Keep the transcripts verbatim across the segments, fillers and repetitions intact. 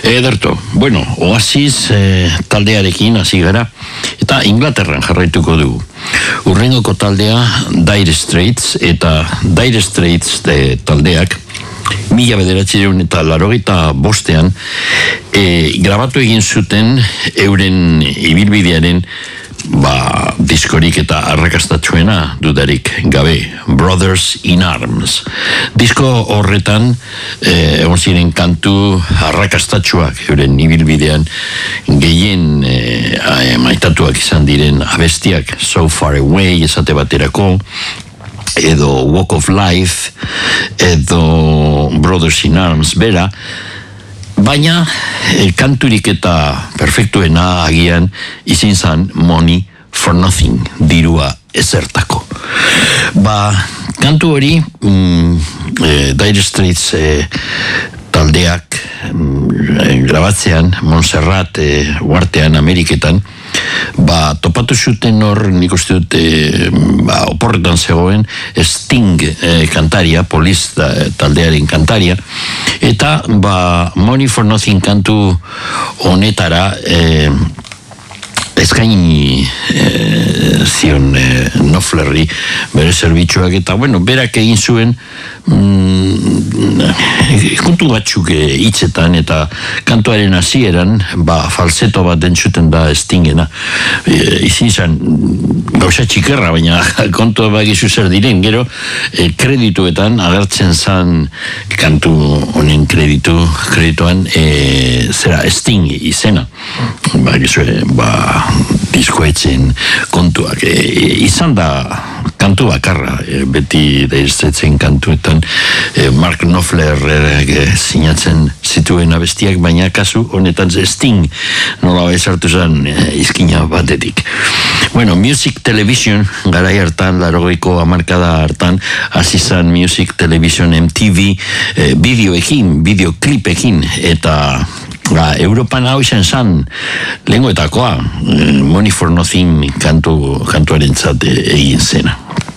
Ederto, bueno, Oasis eh, taldearekin hasi gara, eta Inglaterran jarraituko dugu. Urrengoko taldea Dire Straits, eta Dire Straits de taldeak, mila bederatziehun eta laurogeita bostean, e, grabatu egin zuten euren ibilbidearen ba, diskorik eta arrakastatsuena dudarik gabe, Brothers in Arms. Disko horretan eh, egon ziren kantu arrakastatsuak euren ibilbidean gehien eh, maitatuak izan diren abestiak, So Far Away esate baterako, edo Walk of Life, edo Brothers in Arms bera, baina eh, kanturik eta perfektuena agian izin zan Money for Nothing, dirua ezertako. Ba, kantu hori mm, eh, Dire Straits eh, taldeak mm, grabatzean Montserrat eh, uartean Ameriketan, ba, topatu zuten hor, nik uste dut e, ba, oporretan zegoen Sting e, kantaria, Police da, taldearen kantaria, eta ba, Money for Nothing kantu honetara e, eskaini e, zion e, Knopflerri bere zerbitzuak, eta bueno, berak egin zuen mm, kontu batzuk hitzetan, eta kantuaren hasieran ba, falseto bat entzuten da Stingena. E, izin zan gauza txikerra, baina kontu bagizu zer diren, gero e, kredituetan agertzen zan kantu honen kreditu kredituan e, zera Sting izena, ba, gizu, ba, diskoetzen kontuak e, izan da kantu bakarra, e, beti daiztetzen kantuetan e, Mark Knopfler e, sinatzen zituen abestiak, baina kasu honetan Sting nola bezartu zen e, izkina batetik. Bueno, Music Television garai hartan, laurogeiko hamarkada hartan, hasi zen Music Television M T V e, bideoekin, bideoklipekin, eta ba, Europan hau izan zan lehengoetakoa, Money for Nothing kantu, kantuaren zate egin zena.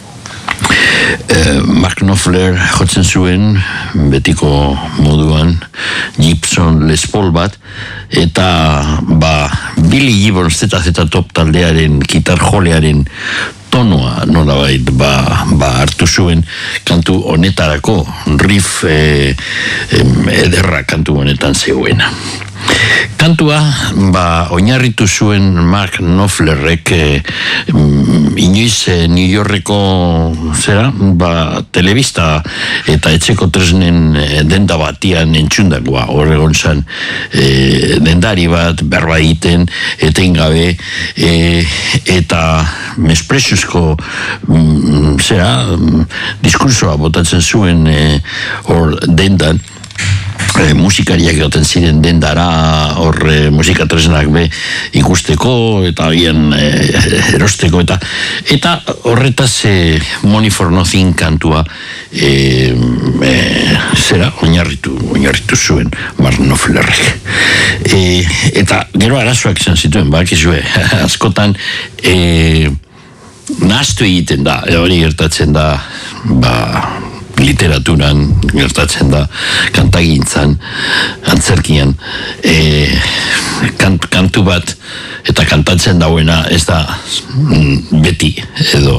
Eh, Mark Knopfler jotzen zuen betiko moduan Gibson Les Paul bat, eta ba, Billy Gibbons zeta zeta top taldearen gitar jolearen tonoa nolabait ba, ba hartu zuen kantu honetarako, riff eh, ederra kantu honetan zeuena. Kantua, ba, oinarritu zuen Mark Knopflerrek eh, inoiz eh, New Yorkeko zera, ba, telebista eta etxeko tresnen eh, denda batian entzundakoa, horregon zan eh, dendari bat berba egiten, etengabe, eh, eta mespresuzko mm, zera, mm, diskursoa botatzen zuen hor eh, dendan, E, musikariak joten ziren dendara hor e, musika tresnak be ikusteko eta agian e, erosteko eta eta horretaz e, Money for Nothing kantua e, e, zera oinarritu oinarritu zuen Mark Knopflerrek. E, eta gero arazoak izan zituen, bakizue, askotan e, nahastu egiten da, hori gertatzen da, ba, literaturan gertatzen da, kantagintzan, antzerkian, e, kant, kantu bat eta kantatzen dauena ez da mm, beti edo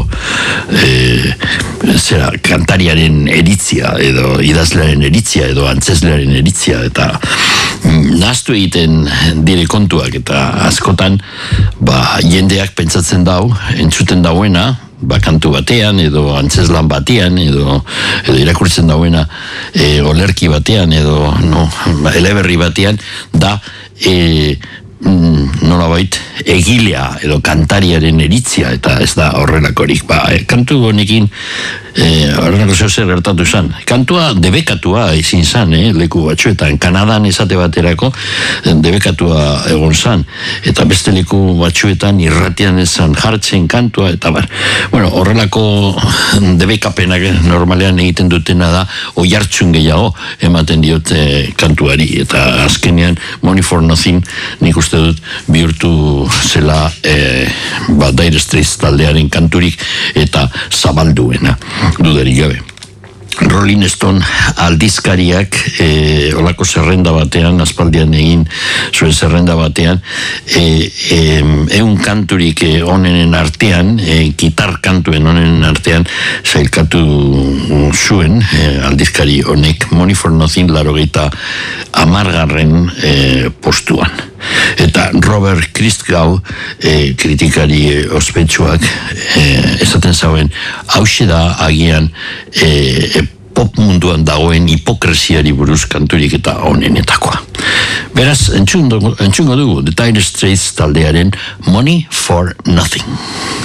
e, zera, kantariaren eritzia edo idazlearen eritzia edo antzeslearen eritzia, eta mm, nahastu egiten dire kontuak, eta askotan ba, jendeak pentsatzen dau, entzuten dauena ba, kantu batean, edo antzeslan batean, edo, edo irakurtzen dauena e, olerki batean, edo no, eleberri batean, da e, mm, nolabait egilea edo kantariaren eritzia, eta ez da horrelakorik. Ba, e, kantu honekin e, horrelako zer gertatu zen. Kantua debekatua izin zen, eh, leku batzuetan. Kanadan esate baterako debekatua egon zen, eta beste leku batzuetan irratian ezan jartzen kantua, eta bar. Bueno, horrelako debekapenak normalean egiten dutena da oihartzun gehiago ematen diote kantuari, eta azkenean Money for Nothing nik uste dut bihurtu zela e, ba, Dire Straits taldearen kanturik eta zabalduena, dudarik gabe. Rolling Stone aldizkariak e, olako zerrenda batean, aspaldian egin zuen zerrenda batean, e, e, eun kanturik e, onenen artean, e, gitar kantuen onenen artean, zailkatu zuen e, aldizkari honek Money for Nothing larogeita amargarren e, postuan. Eta Robert Christgau e, kritikari e, ospetsuak e, esaten zauen, hause da agian e, pop munduan dagoen hipokresiari buruz kanturik eta onenetakoa. Beraz, entzungo dugu The Dire Straits taldearen Money for Nothing.